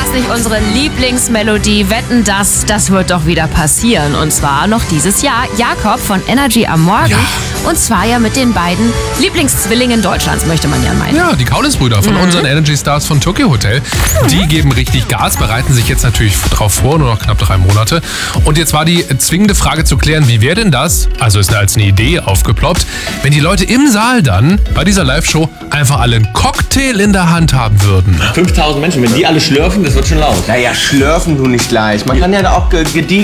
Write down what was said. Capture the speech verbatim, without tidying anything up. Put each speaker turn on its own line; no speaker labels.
das nicht unsere Lieblingsmelodie? Wetten, das, das wird doch wieder passieren. Und zwar noch dieses Jahr. Jakob von Energy am Morgen.
Ja.
Und zwar ja mit den beiden Lieblingszwillingen Deutschlands, möchte man ja meinen.
Ja, die Kaulitz-Brüder von
Mhm.
unseren Energy Stars von Tokyo Hotel. Die geben richtig Gas, bereiten sich jetzt natürlich drauf vor, nur noch knapp drei Monate. Und jetzt war die zwingende Frage zu klären, wie wäre denn das, also ist als eine Idee aufgeploppt, wenn die Leute im Saal dann bei dieser Live-Show einfach alle einen Cocktail in der Hand haben würden.
fünftausend Menschen, wenn die alle schlürfen, das wird schon laut.
Naja, schlürfen du nicht gleich. Man kann ja auch ge- gediegen